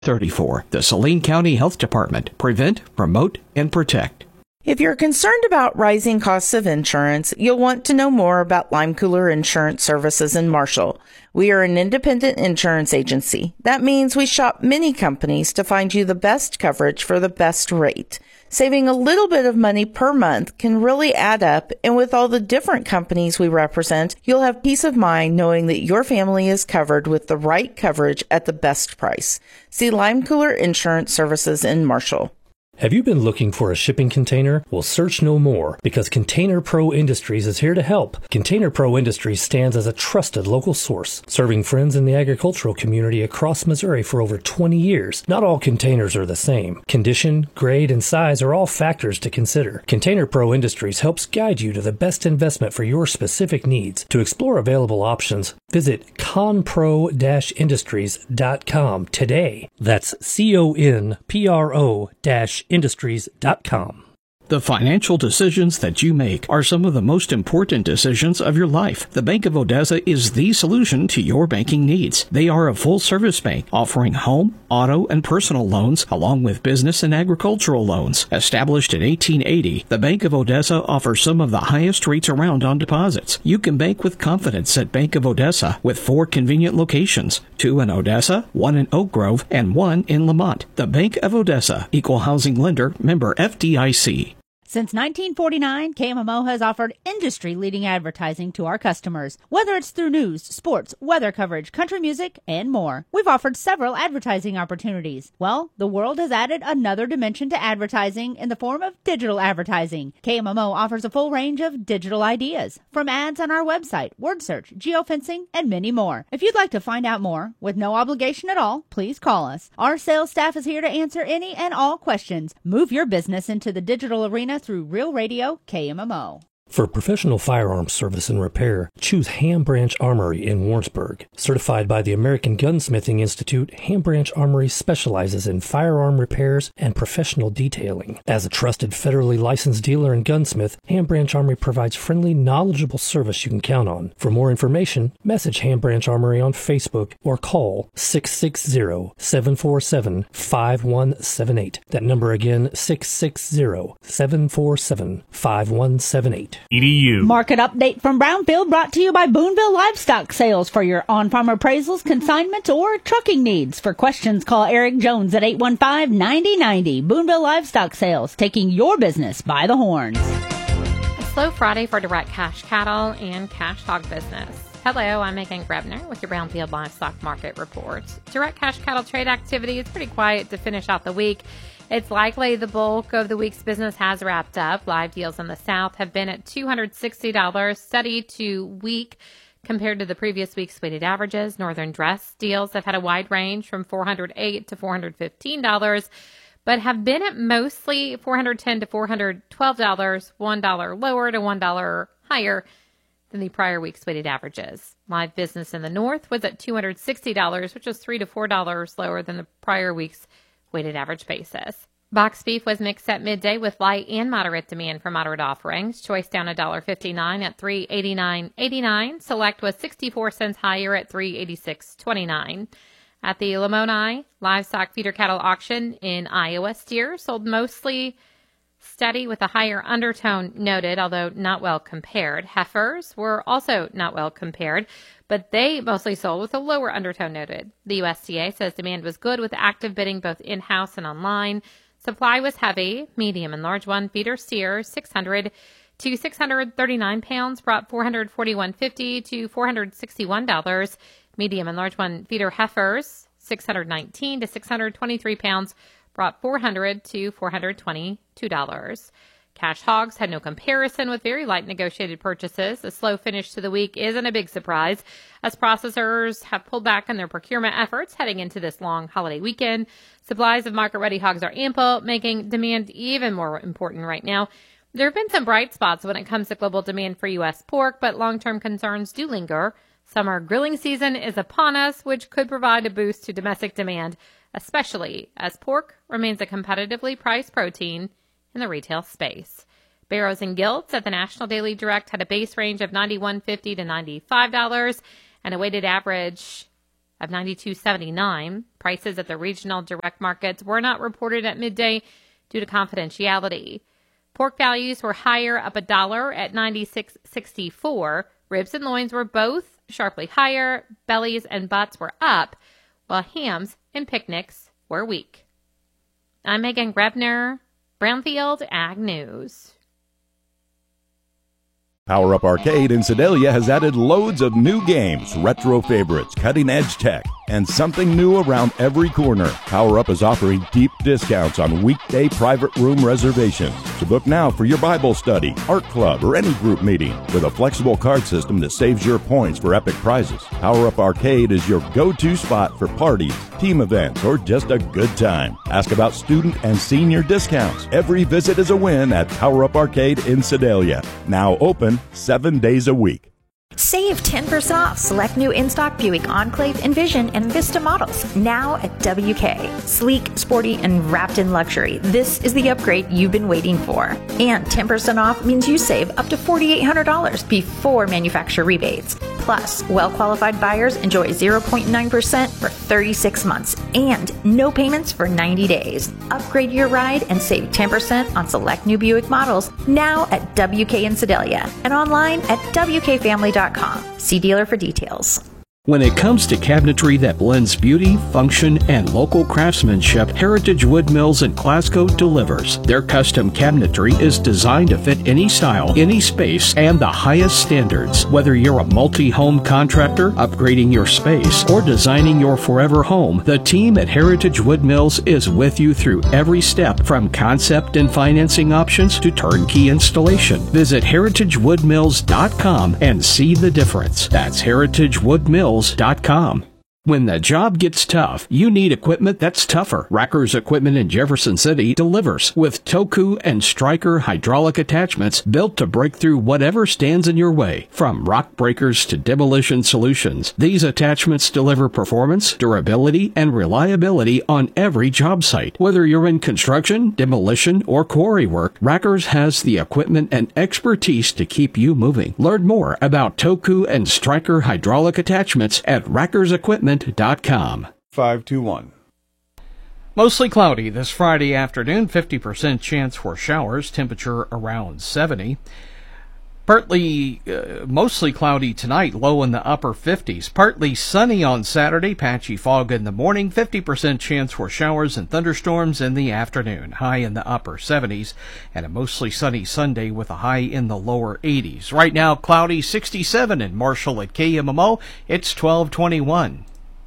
34. The Saline County Health Department. Prevent, promote, and protect. If you're concerned about rising costs of insurance, you'll want to know more about Lime Cooler Insurance Services in Marshall. We are an independent insurance agency. That means we shop many companies to find you the best coverage for the best rate. Saving a little bit of money per month can really add up, and with all the different companies we represent, you'll have peace of mind knowing that your family is covered with the right coverage at the best price. See Lime Cooler Insurance Services in Marshall. Have you been looking for a shipping container? Well, search no more, because Container Pro Industries is here to help. Container Pro Industries stands as a trusted local source, serving friends in the agricultural community across Missouri for over 20 years. Not all containers are the same. Condition, grade, and size are all factors to consider. Container Pro Industries helps guide you to the best investment for your specific needs. To explore available options, visit conpro-industries.com today. That's CONPRO-industries.com. The financial decisions that you make are some of the most important decisions of your life. The Bank of Odessa is the solution to your banking needs. They are a full-service bank offering home, auto, and personal loans, along with business and agricultural loans. Established in 1880, the Bank of Odessa offers some of the highest rates around on deposits. You can bank with confidence at Bank of Odessa with 4 convenient locations, 2 in Odessa, 1 in Oak Grove, and 1 in Lamont. The Bank of Odessa, Equal Housing Lender, member FDIC. Since 1949, KMMO has offered industry-leading advertising to our customers, whether it's through news, sports, weather coverage, country music, and more. We've offered several advertising opportunities. Well, the world has added another dimension to advertising in the form of digital advertising. KMMO offers a full range of digital ideas, from ads on our website, word search, geofencing, and many more. If you'd like to find out more, with no obligation at all, please call us. Our sales staff is here to answer any and all questions. Move your business into the digital arena through Real Radio KMMO. For professional firearms service and repair, choose Ham Branch Armory in Warrensburg. Certified by the American Gunsmithing Institute, Ham Branch Armory specializes in firearm repairs and professional detailing. As a trusted federally licensed dealer and gunsmith, Ham Branch Armory provides friendly, knowledgeable service you can count on. For more information, message Ham Branch Armory on Facebook or call 660-747-5178. That number again, 660-747-5178. EDU. Market update from Brownfield brought to you by Boonville Livestock Sales for your on-farm appraisals, consignments, or trucking needs. For questions, call Eric Jones at 815-9090. Boonville Livestock Sales, taking your business by the horns. A slow Friday for direct cash cattle and cash hog business. Hello, I'm Megan Grebner with your Brownfield Livestock Market Report. Direct cash cattle trade activity is pretty quiet to finish out the week. It's likely the bulk of the week's business has wrapped up. Live deals in the South have been at $260, steady to weak compared to the previous week's weighted averages. Northern dress deals have had a wide range from $408 to $415, but have been at mostly $410 to $412, $1 lower to $1 higher than the prior week's weighted averages. Live business in the North was at $260, which was $3 to $4 lower than the prior week's weighted average basis. Box beef was mixed at midday with light and moderate demand for moderate offerings. Choice down $1.59 at $389.89. Select was 64 cents higher at $386.29. At the Lamoni livestock feeder cattle auction in Iowa, steer sold mostly steady with a higher undertone noted, although not well compared. Heifers were also not well compared, but they mostly sold with a lower undertone noted. The USDA says demand was good with active bidding both in-house and online. Supply was heavy. Medium and large one feeder steer 600 to 639 pounds brought $441.50 to $461. Medium and large one feeder heifers 619 to 623 pounds brought $400 to $422. Cash hogs had no comparison with very light negotiated purchases. A slow finish to the week isn't a big surprise, as processors have pulled back on their procurement efforts heading into this long holiday weekend. Supplies of market-ready hogs are ample, making demand even more important right now. There have been some bright spots when it comes to global demand for U.S. pork, but long-term concerns do linger. Summer grilling season is upon us, which could provide a boost to domestic demand, especially as pork remains a competitively priced protein in the retail space. Barrows and Gilts at the National Daily Direct had a base range of $91.50 to $95 and a weighted average of $92.79. Prices at the regional direct markets were not reported at midday due to confidentiality. Pork values were higher, up $1 at $96.64. Ribs and loins were both sharply higher. Bellies and butts were up, while hams and picnics were weak. I'm Megan Grebner, Brownfield Ag News. Power Up Arcade in Sedalia has added loads of new games, retro favorites, cutting-edge tech, and something new around every corner. Power Up is offering deep discounts on weekday private room reservations. To book now for your Bible study, art club, or any group meeting with a flexible card system that saves your points for epic prizes. Power Up Arcade is your go-to spot for parties, team events, or just a good time. Ask about student and senior discounts. Every visit is a win at Power Up Arcade in Sedalia. Now open 7 days a week. Save 10% off select new in-stock Buick Enclave, Envision, and Vista models now at WK. Sleek, sporty, and wrapped in luxury. This is the upgrade you've been waiting for. And 10% off means you save up to $4,800 before manufacturer rebates. Plus, well-qualified buyers enjoy 0.9% for 36 months and no payments for 90 days. Upgrade your ride and save 10% on select new Buick models now at WK in Sedalia and online at WKFamily.com. See dealer for details. When it comes to cabinetry that blends beauty, function, and local craftsmanship, Heritage Wood Mills in Glasgow delivers. Their custom cabinetry is designed to fit any style, any space, and the highest standards. Whether you're a multi-home contractor, upgrading your space, or designing your forever home, the team at Heritage Wood Mills is with you through every step, from concept and financing options to turnkey installation. Visit heritagewoodmills.com and see the difference. That's heritagewoodmills.com. When the job gets tough, you need equipment that's tougher. Racker's Equipment in Jefferson City delivers with Toku and Stryker hydraulic attachments built to break through whatever stands in your way. From rock breakers to demolition solutions, these attachments deliver performance, durability, and reliability on every job site. Whether you're in construction, demolition, or quarry work, Racker's has the equipment and expertise to keep you moving. Learn more about Toku and Stryker hydraulic attachments at rackersequipment.com. 521. Mostly cloudy this Friday afternoon, 50% chance for showers, temperature around 70. Mostly cloudy tonight, low in the upper 50s. Partly sunny on Saturday, patchy fog in the morning, 50% chance for showers and thunderstorms in the afternoon, high in the upper 70s, and a mostly sunny Sunday with a high in the lower 80s. Right now, cloudy, 67 in Marshall at KMMO. It's 1221.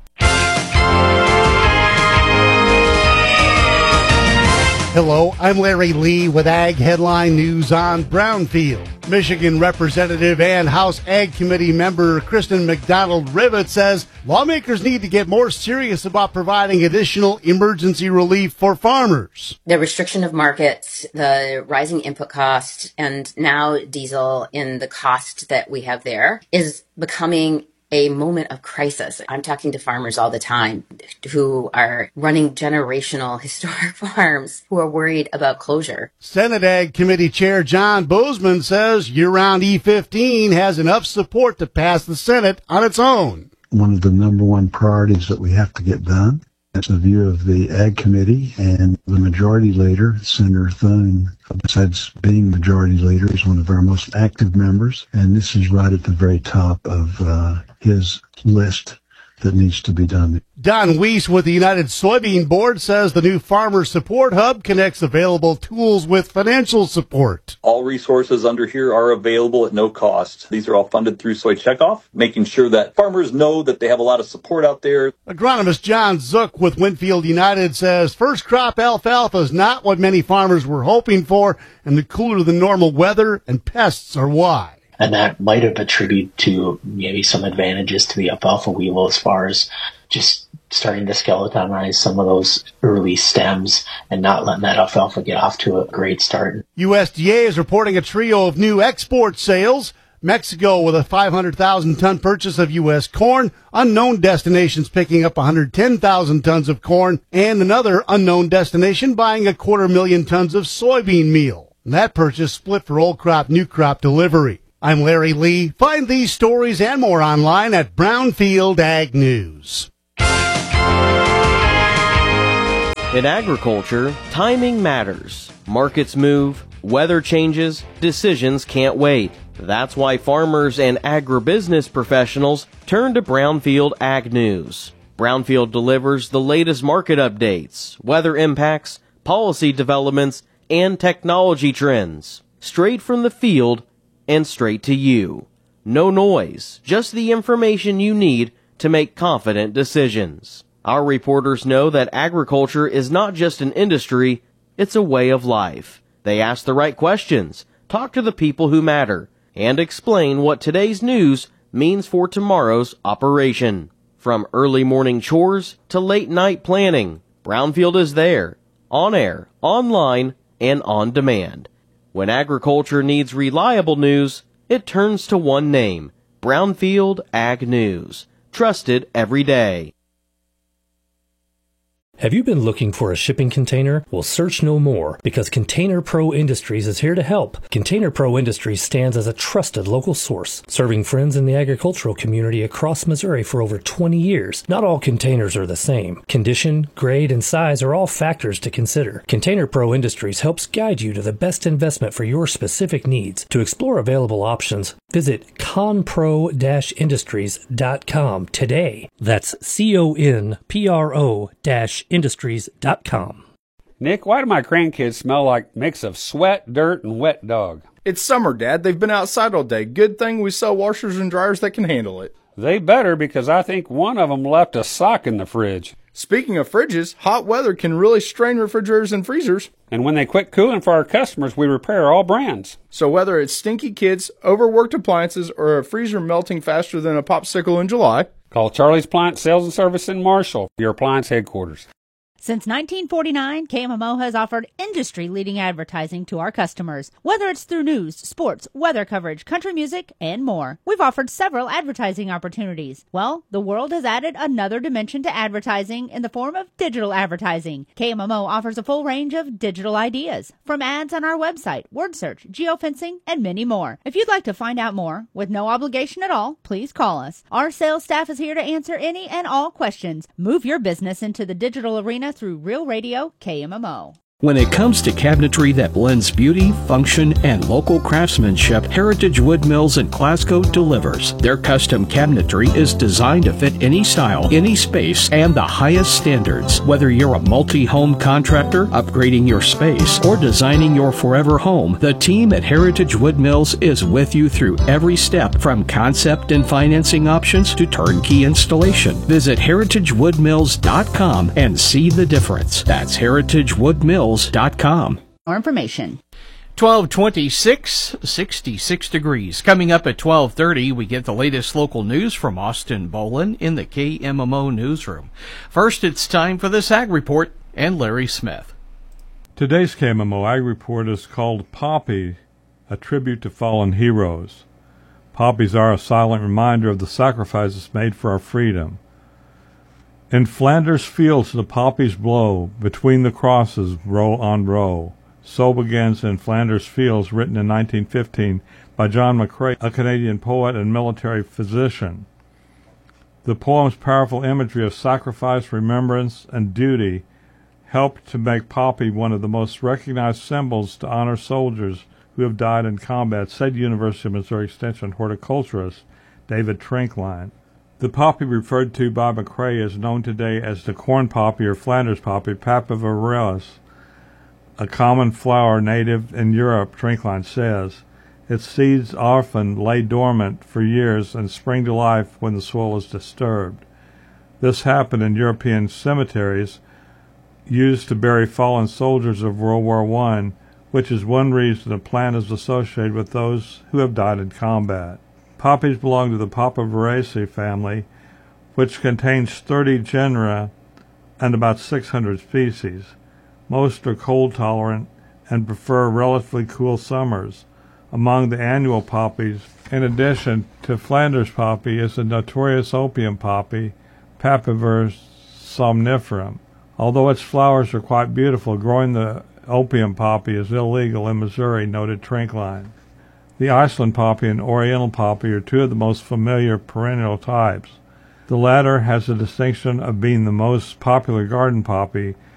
Hello, I'm Larry Lee with Ag Headline News on Brownfield. Michigan Representative and House Ag Committee member Kristen McDonald-Rivet says lawmakers need to get more serious about providing additional emergency relief for farmers. The restriction of markets, the rising input cost, and now diesel in the cost that we have there is becoming a moment of crisis. I'm talking to farmers all the time who are running generational historic farms who are worried about closure. Senate Ag Committee Chair John Boozman says year-round E15 has enough support to pass the Senate on its own. One of the number one priorities that we have to get done. That's the view of the Ag Committee, and the Majority Leader, Senator Thune, besides being Majority Leader, is one of our most active members, and this is right at the very top of his list that needs to be done. Don Weiss with the United Soybean Board says the new Farmer Support Hub connects available tools with financial support. All resources under here are available at no cost. These are all funded through Soy Checkoff, making sure that farmers know that they have a lot of support out there. Agronomist John Zook with Winfield United says first crop alfalfa is not what many farmers were hoping for, and the cooler than normal weather and pests are why. And that might have attributed to maybe some advantages to the alfalfa weevil as far as just starting to skeletonize some of those early stems and not letting that alfalfa get off to a great start. USDA is reporting a trio of new export sales. Mexico with a 500,000-ton purchase of U.S. corn, unknown destinations picking up 110,000 tons of corn, and another unknown destination buying 250,000 tons of soybean meal. And that purchase split for old crop, new crop delivery. I'm Larry Lee. Find these stories and more online at Brownfield Ag News. In agriculture, timing matters. Markets move, weather changes, decisions can't wait. That's why farmers and agribusiness professionals turn to Brownfield Ag News. Brownfield delivers the latest market updates, weather impacts, policy developments, and technology trends. Straight from the field and straight to you. No noise, just the information you need to make confident decisions. Our reporters know that agriculture is not just an industry, it's a way of life. They ask the right questions, talk to the people who matter, and explain what today's news means for tomorrow's operation. From early morning chores to late night planning, Brownfield is there, on air, online, and on demand. When agriculture needs reliable news, it turns to one name, Brownfield Ag News. Trusted every day. Have you been looking for a shipping container? Well, search no more, because Container Pro Industries is here to help. Container Pro Industries stands as a trusted local source, serving friends in the agricultural community across Missouri for over 20 years. Not all containers are the same. Condition, grade, and size are all factors to consider. Container Pro Industries helps guide you to the best investment for your specific needs. To explore available options, visit conpro-industries.com today. That's CONPRO-industries.com. Nick, why do my grandkids smell like a mix of sweat, dirt, and wet dog? It's summer, Dad. They've been outside all day. Good thing we sell washers and dryers that can handle it. They better, because I think one of them left a sock in the fridge. Speaking of fridges, hot weather can really strain refrigerators and freezers. And when they quit cooling for our customers, we repair all brands. So whether it's stinky kids, overworked appliances, or a freezer melting faster than a popsicle in July, call Charlie's Appliance Sales and Service in Marshall, your appliance headquarters. Since 1949, KMMO has offered industry-leading advertising to our customers, whether it's through news, sports, weather coverage, country music, and more. We've offered several advertising opportunities. Well, the world has added another dimension to advertising in the form of digital advertising. KMMO offers a full range of digital ideas, from ads on our website, word search, geofencing, and many more. If you'd like to find out more, with no obligation at all, please call us. Our sales staff is here to answer any and all questions. Move your business into the digital arena through Real Radio KMMO. When it comes to cabinetry that blends beauty, function, and local craftsmanship, Heritage Wood Mills in Glasgow delivers. Their custom cabinetry is designed to fit any style, any space, and the highest standards. Whether you're a multi-home contractor, upgrading your space, or designing your forever home, the team at Heritage Wood Mills is with you through every step, from concept and financing options to turnkey installation. Visit heritagewoodmills.com and see the difference. That's heritagewoodmills.com. More information. 12:26, 66 degrees. Coming up at 12:30, we get the latest local news from Austin Bolin in the KMMO newsroom. First, it's time for this Ag Report and Larry Smith. Today's KMMO Ag Report is called Poppy, a tribute to fallen heroes. Poppies are a silent reminder of the sacrifices made for our freedom. In Flanders fields the poppies blow, between the crosses, row on row. So begins In Flanders Fields, written in 1915 by John McCrae, a Canadian poet and military physician. The poem's powerful imagery of sacrifice, remembrance, and duty helped to make poppy one of the most recognized symbols to honor soldiers who have died in combat, said University of Missouri Extension horticulturist David Trinkline. The poppy referred to by McCrae is known today as the corn poppy or Flanders poppy, Papaver, a common flower native in Europe, Trinkline says. Its seeds often lay dormant for years and spring to life when the soil is disturbed. This happened in European cemeteries used to bury fallen soldiers of World War I, which is one reason the plant is associated with those who have died in combat. Poppies belong to the Papaveraceae family, which contains 30 genera and about 600 species. Most are cold-tolerant and prefer relatively cool summers. Among the annual poppies, in addition to Flanders poppy, is the notorious opium poppy, Papaver somniferum. Although its flowers are quite beautiful, growing the opium poppy is illegal in Missouri, noted Trinkline. The Iceland poppy and Oriental poppy are two of the most familiar perennial types. The latter has the distinction of being the most popular garden poppy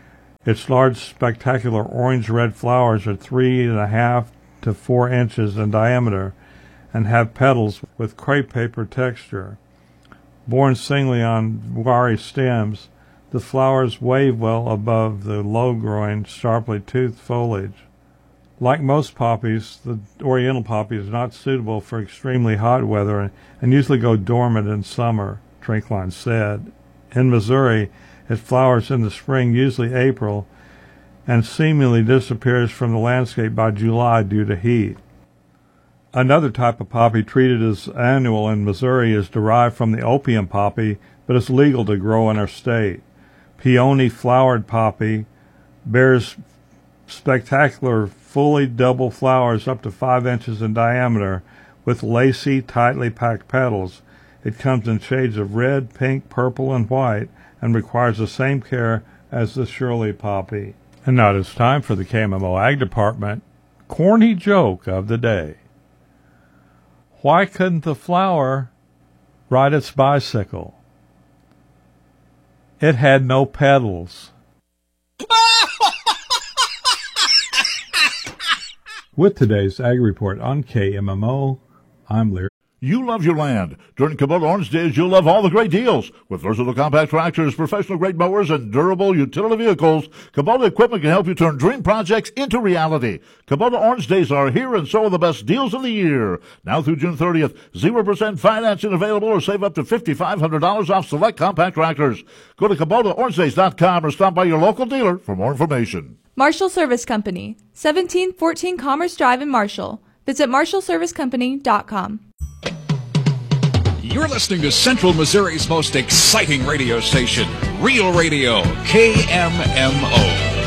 Its large, spectacular orange-red flowers are 3.5 to 4 inches in diameter and have petals with crepe paper texture. Borne singly on wiry stems, the flowers wave well above the low-growing, sharply toothed foliage. Like most poppies, the oriental poppy is not suitable for extremely hot weather and usually go dormant in summer, Trinkline said. In Missouri, it flowers in the spring, usually April, and seemingly disappears from the landscape by July due to heat. Another type of poppy treated as annual in Missouri is derived from the opium poppy, but is legal to grow in our state. Peony flowered poppy bears spectacular, fully double flowers up to 5 inches in diameter with lacy, tightly packed petals. It comes in shades of red, pink, purple, and white and requires the same care as the Shirley poppy. And now it's time for the KMMO Ag Department corny joke of the day. Why couldn't the flower ride its bicycle? It had no pedals. With today's Ag Report on KMMO, I'm Lear. You love your land. During Kubota Orange Days, you'll love all the great deals. With versatile compact tractors, professional-grade mowers, and durable utility vehicles, Kubota equipment can help you turn dream projects into reality. Kubota Orange Days are here, and so are the best deals of the year. Now through June 30th, 0% financing available, or save up to $5,500 off select compact tractors. Go to KubotaOrangeDays.com or stop by your local dealer for more information. Marshall Service Company, 1714 Commerce Drive in Marshall. Visit MarshallServiceCompany.com. You're listening to Central Missouri's most exciting radio station, Real Radio, KMMO.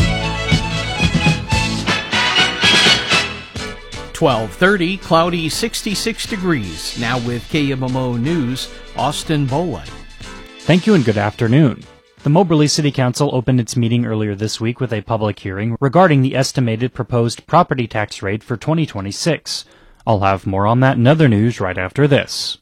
12:30, cloudy, 66 degrees. Now with KMMO News, Austin Bolin. Thank you and good afternoon. The Moberly City Council opened its meeting earlier this week with a public hearing regarding the estimated proposed property tax rate for 2026. I'll have more on that and other news right after this.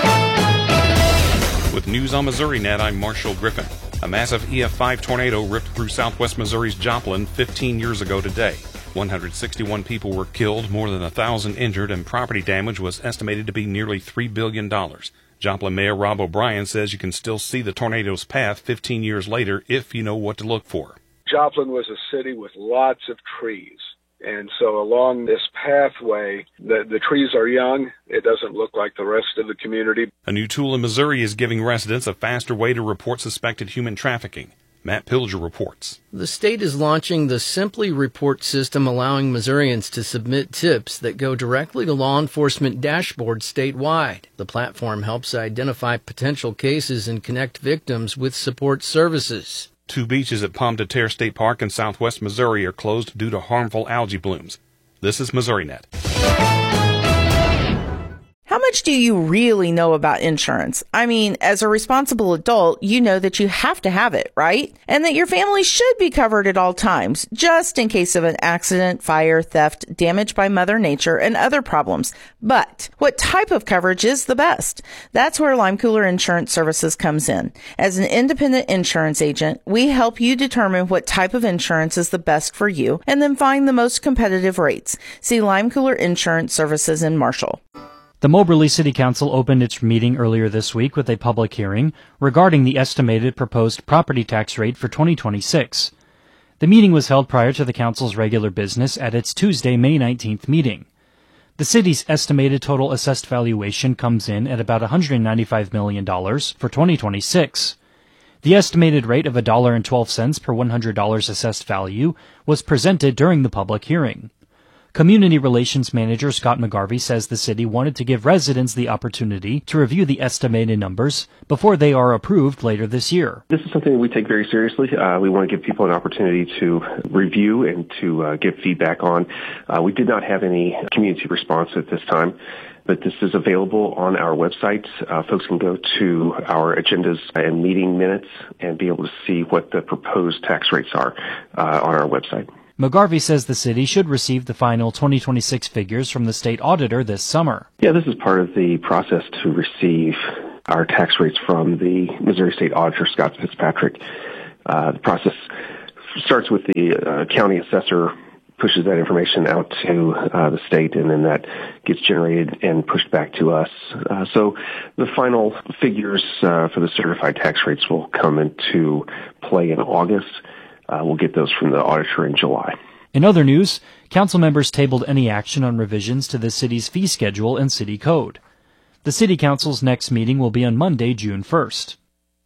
With news on MissouriNet, I'm Marshall Griffin. A massive EF5 tornado ripped through southwest Missouri's Joplin 15 years ago today. 161 people were killed, more than 1,000 injured, and property damage was estimated to be nearly $3 billion. Joplin Mayor Rob O'Brien says you can still see the tornado's path 15 years later if you know what to look for. Joplin was a city with lots of trees. And so along this pathway, the trees are young. It doesn't look like the rest of the community. A new tool in Missouri is giving residents a faster way to report suspected human trafficking. Matt Pilger reports. The state is launching the Simply Report system, allowing Missourians to submit tips that go directly to law enforcement dashboards statewide. The platform helps identify potential cases and connect victims with support services. 2 beaches at Pomme de Terre State Park in southwest Missouri are closed due to harmful algae blooms. This is MissouriNet. How much do you really know about insurance? I mean, as a responsible adult, you know that you have to have it, right? And that your family should be covered at all times, just in case of an accident, fire, theft, damage by Mother Nature, and other problems. But what type of coverage is the best? That's where Lime Cooler Insurance Services comes in. As an independent insurance agent, we help you determine what type of insurance is the best for you and then find the most competitive rates. See Lime Cooler Insurance Services in Marshall. The Moberly City Council opened its meeting earlier this week with a public hearing regarding the estimated proposed property tax rate for 2026. The meeting was held prior to the council's regular business at its Tuesday, May 19th meeting. The city's estimated total assessed valuation comes in at about $195 million for 2026. The estimated rate of $1.12 per $100 assessed value was presented during the public hearing. Community Relations Manager Scott McGarvey says the city wanted to give residents the opportunity to review the estimated numbers before they are approved later this year. This is something we take very seriously. We want to give people an opportunity to review and to give feedback on. We did not have any community response at this time, but this is available on our website. Folks can go to our agendas and meeting minutes and be able to see what the proposed tax rates are on our website. McGarvey says the city should receive the final 2026 figures from the state auditor this summer. Yeah, this is part of the process to receive our tax rates from the Missouri State Auditor, Scott Fitzpatrick. The process starts with the county assessor, pushes that information out to the state, and then that gets generated and pushed back to us. So the final figures for the certified tax rates will come into play in August. We'll get those from the auditor in July. In other news, council members tabled any action on revisions to the city's fee schedule and city code. The city council's next meeting will be on Monday, June 1st.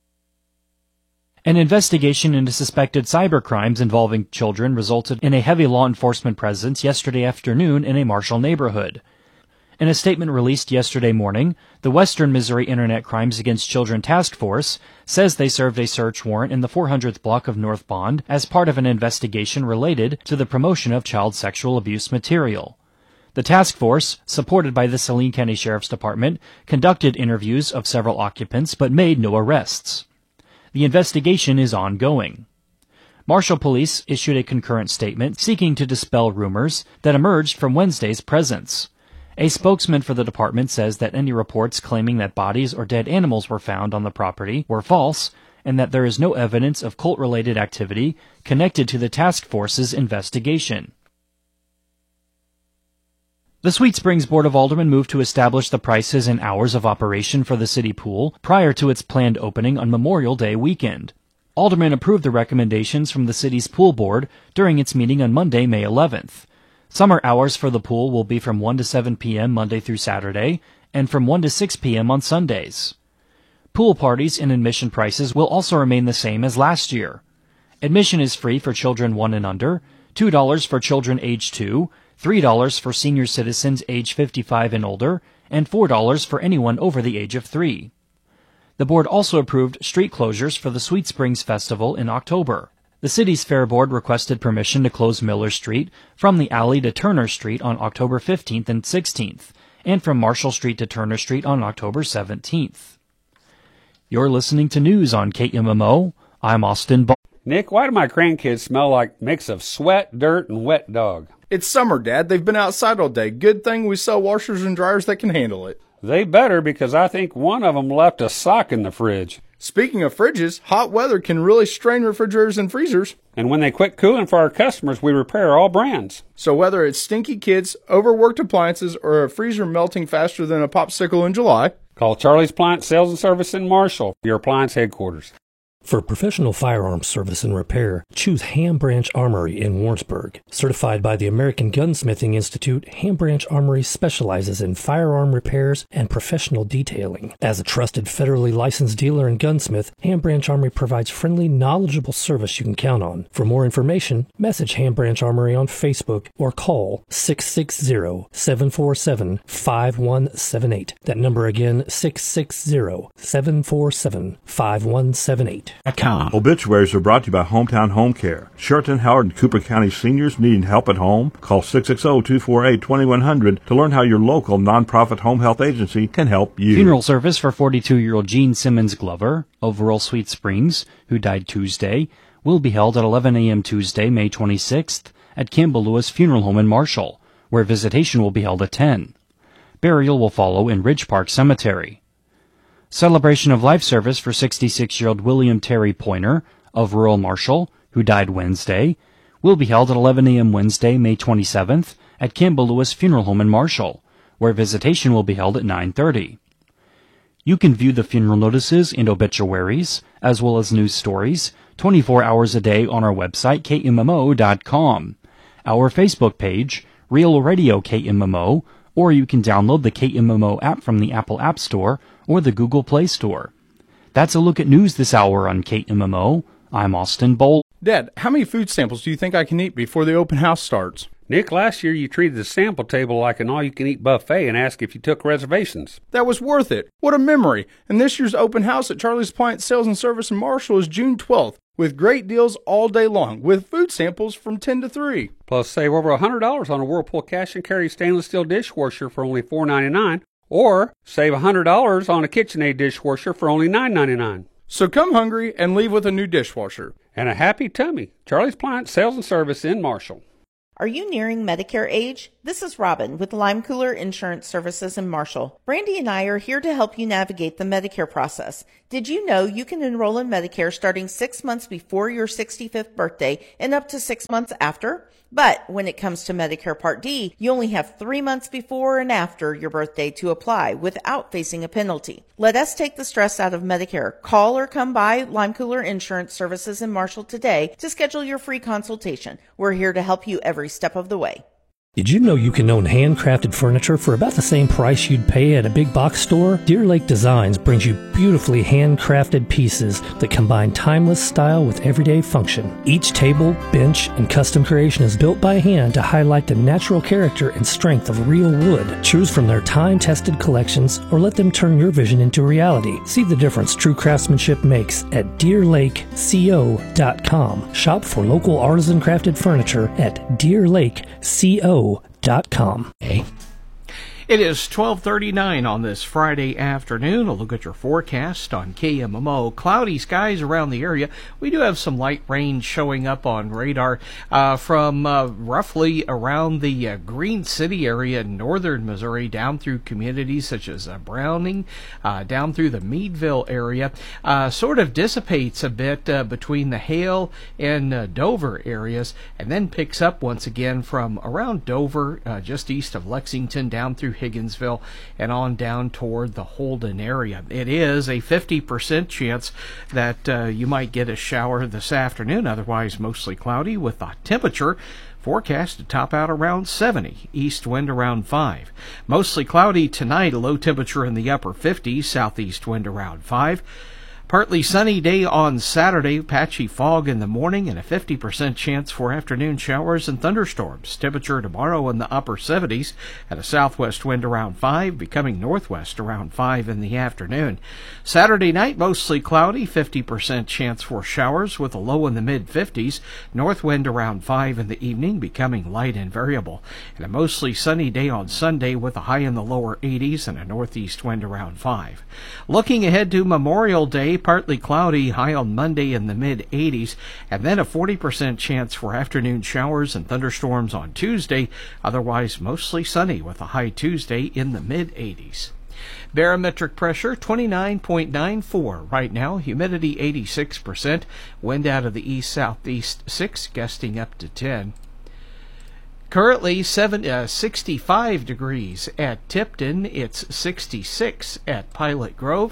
An investigation into suspected cybercrimes involving children resulted in a heavy law enforcement presence yesterday afternoon in a Marshall neighborhood. In a statement released yesterday morning, the Western Missouri Internet Crimes Against Children Task Force says they served a search warrant in the 400th block of North Bond as part of an investigation related to the promotion of child sexual abuse material. The task force, supported by the Saline County Sheriff's Department, conducted interviews of several occupants but made no arrests. The investigation is ongoing. Marshall Police issued a concurrent statement seeking to dispel rumors that emerged from Wednesday's presence. A spokesman for the department says that any reports claiming that bodies or dead animals were found on the property were false, and that there is no evidence of cult-related activity connected to the task force's investigation. The Sweet Springs Board of Aldermen moved to establish the prices and hours of operation for the city pool prior to its planned opening on Memorial Day weekend. Aldermen approved the recommendations from the city's pool board during its meeting on Monday, May 11th. Summer hours for the pool will be from 1 to 7 p.m. Monday through Saturday, and from 1 to 6 p.m. on Sundays. Pool parties and admission prices will also remain the same as last year. Admission is free for children 1 and under, $2 for children age 2, $3 for senior citizens age 55 and older, and $4 for anyone over the age of 3. The board also approved street closures for the Sweet Springs Festival in October. The city's Fair Board requested permission to close Miller Street from the alley to Turner Street on October 15th and 16th, and from Marshall Street to Turner Street on October 17th. You're listening to news on KMMO. I'm Austin Ball. Nick, why do my grandkids smell like mix of sweat, dirt, and wet dog? It's summer, Dad. They've been outside all day. Good thing we sell washers and dryers that can handle it. They better, because I think one of them left a sock in the fridge. Speaking of fridges, hot weather can really strain refrigerators and freezers. And when they quit cooling for our customers, we repair all brands. So whether it's stinky kids, overworked appliances, or a freezer melting faster than a popsicle in July, call Charlie's Appliance Sales and Service in Marshall, your appliance headquarters. For professional firearms service and repair, choose Ham Branch Armory in Warrensburg. Certified by the American Gunsmithing Institute, Ham Branch Armory specializes in firearm repairs and professional detailing. As a trusted federally licensed dealer and gunsmith, Ham Branch Armory provides friendly, knowledgeable service you can count on. For more information, message Ham Branch Armory on Facebook or call 660-747-5178. That number again, 660-747-5178. Obituaries are brought to you by Hometown Home Care. Sheraton, Howard, and Cooper County seniors needing help at home? Call 660-248-2100 to learn how your local nonprofit home health agency can help you. Funeral service for 42-year-old Gene Simmons Glover of rural Sweet Springs, who died Tuesday, will be held at 11 a.m. Tuesday, May 26th at Campbell Lewis Funeral Home in Marshall, where visitation will be held at 10. Burial will follow in Ridge Park Cemetery. Celebration of life service for 66-year-old William Terry Pointer of rural Marshall, who died Wednesday, will be held at 11 a.m. Wednesday, May 27th at Campbell Lewis Funeral Home in Marshall, where visitation will be held at 9:30. You can view the funeral notices and obituaries, as well as news stories, 24 hours a day on our website, KMMO.com, our Facebook page, Real Radio KMMO, or you can download the KMMO app from the Apple App Store or the Google Play Store. That's a look at news this hour on KMMO. I'm Austin Bowl. Dad, how many food samples do you think I can eat before the open house starts? Nick, last year you treated the sample table like an all-you-can-eat buffet and asked if you took reservations. That was worth it. What a memory. And this year's open house at Charlie's Appliance Sales and Service in Marshall is June 12th, with great deals all day long, with food samples from 10 to 3. Plus, save over $100 on a Whirlpool cash and carry stainless steel dishwasher for only $4.99, or save $100 on a KitchenAid dishwasher for only $9.99. So come hungry and leave with a new dishwasher. And a happy tummy. Charlie's Appliance Sales and Service in Marshall. Are you nearing Medicare age? This is Robin with Lime Cooler Insurance Services in Marshall. Brandy and I are here to help you navigate the Medicare process. Did you know you can enroll in Medicare starting 6 months before your 65th birthday and up to 6 months after? But when it comes to Medicare Part D, you only have 3 months before and after your birthday to apply without facing a penalty. Let us take the stress out of Medicare. Call or come by Lime Cooler Insurance Services in Marshall today to schedule your free consultation. We're here to help you every step of the way. Did you know you can own handcrafted furniture for about the same price you'd pay at a big box store? Deer Lake Designs brings you beautifully handcrafted pieces that combine timeless style with everyday function. Each table, bench, and custom creation is built by hand to highlight the natural character and strength of real wood. Choose from their time-tested collections or let them turn your vision into reality. See the difference true craftsmanship makes at DeerLakeCO.com. Shop for local artisan crafted furniture at DeerLakeCO.com. It is 12:39 on this Friday afternoon. A look at your forecast on KMMO. Cloudy skies around the area. We do have some light rain showing up on radar from roughly around the Green City area in northern Missouri down through communities such as Browning, down through the Meadville area. Sort of dissipates a bit between the Hale and Dover areas, and then picks up once again from around Dover, just east of Lexington, down through Higginsville and on down toward the Holden area. It is a 50% chance that you might get a shower this afternoon, otherwise mostly cloudy with the temperature forecast to top out around 70, east wind around 5. Mostly cloudy tonight, a low temperature in the upper 50s, southeast wind around 5. Partly sunny day on Saturday, patchy fog in the morning, and a 50% chance for afternoon showers and thunderstorms. Temperature tomorrow in the upper 70s at a southwest wind around 5, becoming northwest around 5 in the afternoon. Saturday night, mostly cloudy, 50% chance for showers with a low in the mid-50s. North wind around 5 in the evening, becoming light and variable. And a mostly sunny day on Sunday with a high in the lower 80s and a northeast wind around 5. Looking ahead to Memorial Day, partly cloudy, high on Monday in the mid-80s, and then a 40% chance for afternoon showers and thunderstorms on Tuesday, otherwise mostly sunny with a high Tuesday in the mid-80s. Barometric pressure 29.94 right now, humidity 86%, wind out of the east-southeast 6, gusting up to 10. Currently 65 degrees at Tipton, it's 66 at Pilot Grove,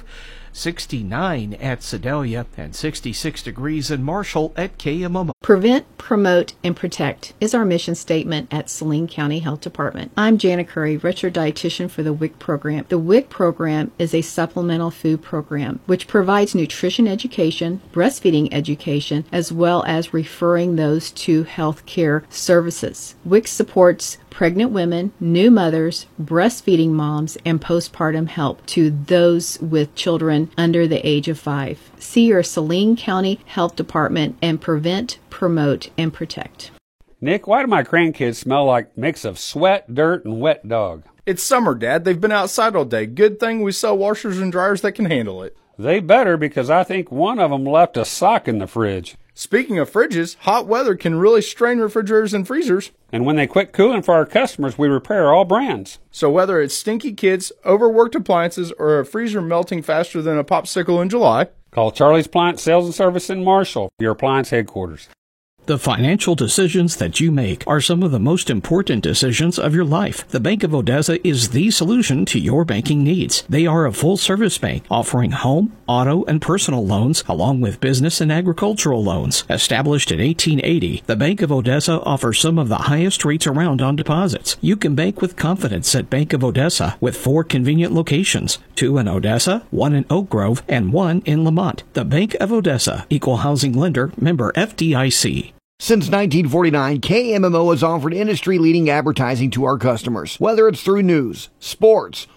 69 at Sedalia, and 66 degrees in Marshall at KMMO. Prevent, promote, and protect is our mission statement at Saline County Health Department. I'm Jana Curry, retro dietitian for the WIC program. The WIC program is a supplemental food program which provides nutrition education, breastfeeding education, as well as referring those to health care services. WIC supports pregnant women, new mothers, breastfeeding moms, and postpartum help to those with children under the age of 5. See your Saline County Health Department and prevent, promote, and protect. Nick, why do my grandkids smell like a mix of sweat, dirt, and wet dog? It's summer, Dad. They've been outside all day. Good thing we sell washers and dryers that can handle it. They better, because I think one of them left a sock in the fridge. Speaking of fridges, hot weather can really strain refrigerators and freezers. And when they quit cooling for our customers, we repair all brands. So whether it's stinky kids, overworked appliances, or a freezer melting faster than a popsicle in July, call Charlie's Appliance Sales and Service in Marshall, your appliance headquarters. The financial decisions that you make are some of the most important decisions of your life. The Bank of Odessa is the solution to your banking needs. They are a full-service bank offering home, auto, and personal loans, along with business and agricultural loans. Established in 1880, the Bank of Odessa offers some of the highest rates around on deposits. You can bank with confidence at Bank of Odessa with 4 convenient locations, 2 in Odessa, 1 in Oak Grove, and 1 in Lamont. The Bank of Odessa, Equal Housing Lender, member FDIC. Since 1949, KMMO has offered industry-leading advertising to our customers. Whether it's through news, sports,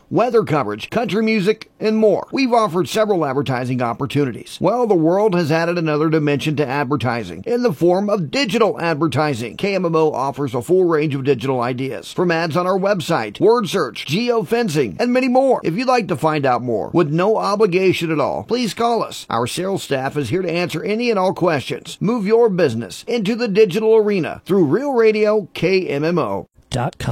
weather coverage, country music, and more. We've offered several advertising opportunities. Well, the world has added another dimension to advertising in the form of digital advertising. KMMO offers a full range of digital ideas, from ads on our website, word search, geofencing, and many more. If you'd like to find out more with no obligation at all, please call us. Our sales staff is here to answer any and all questions. Move your business into the digital arena through Real Radio KMMO.com.